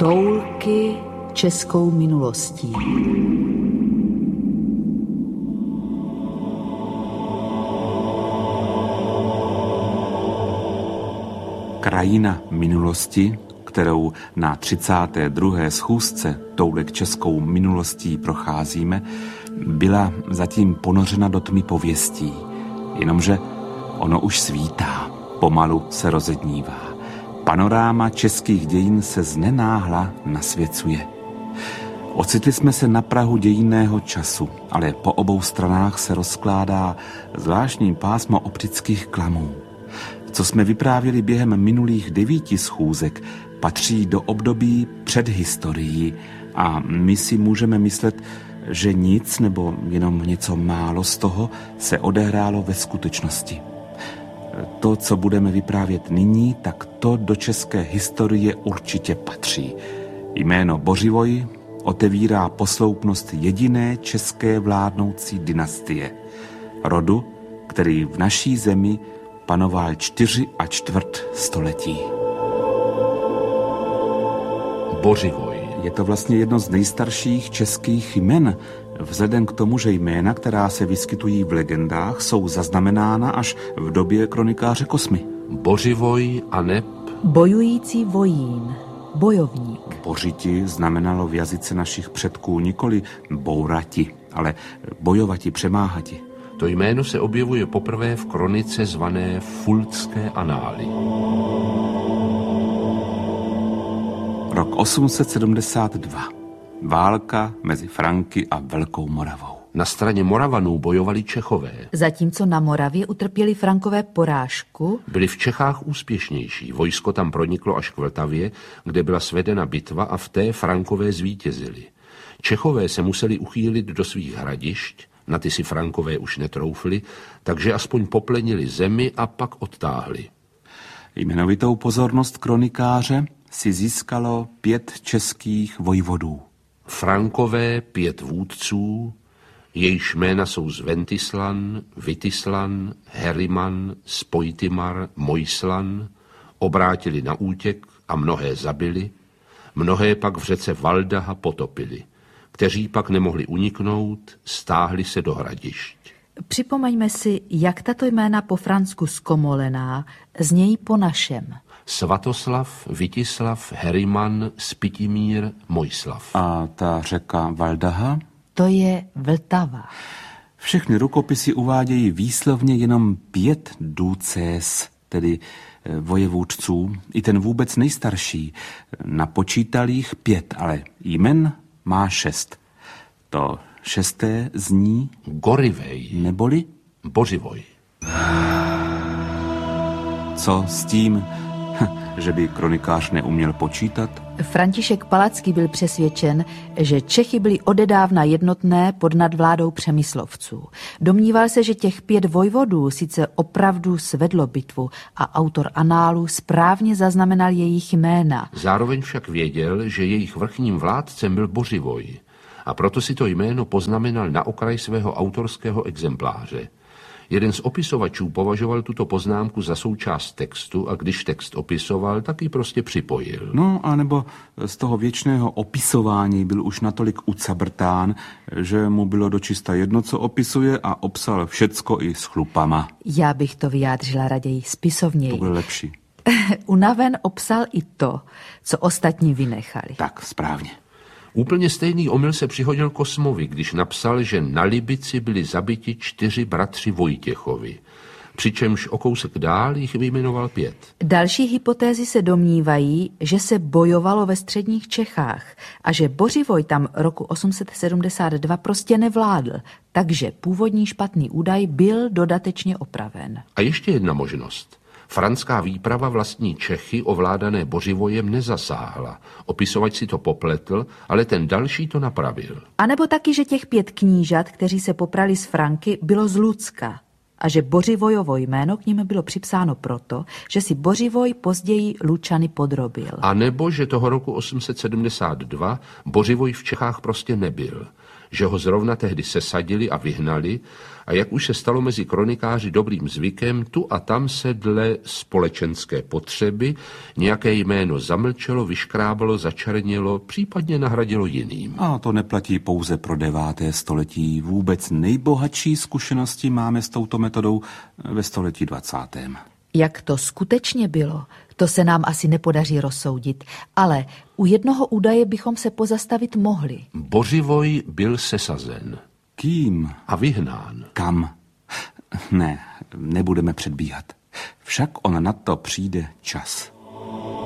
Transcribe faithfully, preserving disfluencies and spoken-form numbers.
Toulky českou minulostí. Krajina minulosti, kterou na třicáté druhé schůzce Toulek českou minulostí procházíme, byla zatím ponořena do tmy pověstí. Jenomže ono už svítá, pomalu se rozednívá. Panoráma českých dějin se znenáhla nasvěcuje. Ocitli jsme se na prahu dějinného času, ale po obou stranách se rozkládá zvláštní pásmo optických klamů. Co jsme vyprávěli během minulých devíti schůzek, patří do období před historií a my si můžeme myslet, že nic nebo jenom něco málo z toho se odehrálo ve skutečnosti. To, co budeme vyprávět nyní, tak to do české historie určitě patří. Jméno Bořivoj otevírá posloupnost jediné české vládnoucí dynastie. Rodu, který v naší zemi panoval čtyři a čtvrt století. Bořivoj. Je to vlastně jedno z nejstarších českých jmen, vzhledem k tomu, že jména, která se vyskytují v legendách, jsou zaznamenána až v době kronikáře Kosmy. Bořivoj a neb Bojující vojín, bojovník. Bořiti znamenalo v jazyce našich předků nikoli bourati, ale bojovati, přemáhati. To jméno se objevuje poprvé v kronice zvané Fultské anály. Rok osm set sedmdesát dva. Válka mezi Franky a Velkou Moravou. Na straně Moravanů bojovali Čechové. Zatímco na Moravě utrpěli Frankové porážku, Byli v Čechách úspěšnější. Vojsko tam proniklo až k Vltavě, kde byla svedena bitva a v té Frankové zvítězili. Čechové se museli uchýlit do svých hradišť, na ty si Frankové už netroufli, takže aspoň poplenili zemi a pak odtáhli. Jmenovitou pozornost kronikáře si získalo pět českých vojvodů. Frankové pět vůdců, jejichž jména jsou Zventislan, Vitislan, Heriman, Spojtimar, Mojslan, obrátili na útěk a mnohé zabili, mnohé pak v řece Valdaha potopili. Kteří pak nemohli uniknout, stáhli se do hradišť. připomeňme si, jak tato jména po fransku zkomolená znějí po našem. Svatoslav, Vitislav, Heriman, Spitimír, Mojslav. A ta řeka Valdaha? To je Vltava. Všechny rukopisy uvádějí výslovně jenom pět ducés, tedy vojevůdců, i ten vůbec nejstarší. Napočítal jich pět, ale jmen má šest. To šesté zní Gorivej, neboli Bořivoj. Co s tím, že by kronikář neuměl počítat? František Palacký byl přesvědčen, že Čechy byly odedávna jednotné pod nadvládou Přemyslovců. Domníval se, že těch pět vojvodů sice opravdu svedlo bitvu a autor análu správně zaznamenal jejich jména. Zároveň však věděl, že jejich vrchním vládcem byl Bořivoj a proto si to jméno poznamenal na okraj svého autorského exempláře. Jeden z opisovačů považoval tuto poznámku za součást textu a když text opisoval, tak ji prostě připojil. No, anebo z toho věčného opisování byl už natolik ucabrtán, že mu bylo dočista jedno, co opisuje a obsal všecko i s chlupama. Já bych to vyjádřila raději spisovněji. To bylo lepší. Unaven obsal i to, co ostatní vynechali. Tak, správně. Úplně stejný omyl se přihodil Kosmovi, když napsal, že na Libici byli zabiti čtyři bratři Vojtěchovi, přičemž o kousek dál jich vyjmenoval pět. Další hypotézy se domnívají, že se bojovalo ve středních Čechách a že Bořivoj tam roku osm set sedmdesát dva prostě nevládl, takže původní špatný údaj byl dodatečně opraven. A ještě jedna možnost. Franská výprava vlastní Čechy ovládané Bořivojem nezasáhla. Opisovač si to popletl, ale ten další to napravil. A nebo taky, že těch pět knížat, kteří se poprali s Franky, bylo z Lucka a že Bořivojovo jméno k nim bylo připsáno proto, že si Bořivoj později Lučany podrobil. A nebo, že toho roku osm set sedmdesát dva Bořivoj v Čechách prostě nebyl. že ho zrovna tehdy sesadili a vyhnali a jak už se stalo mezi kronikáři dobrým zvykem, tu a tam se dle společenské potřeby nějaké jméno zamlčelo, vyškrábalo, začernělo, případně nahradilo jiným. A to neplatí pouze pro deváté století. Vůbec nejbohatší zkušenosti máme s touto metodou ve století dvacátém. Jak to skutečně bylo, to se nám asi nepodaří rozsoudit, ale u jednoho údaje bychom se pozastavit mohli. Bořivoj byl sesazen. Kým? A vyhnán. Kam? Ne, nebudeme předbíhat. Však on na to přijde čas.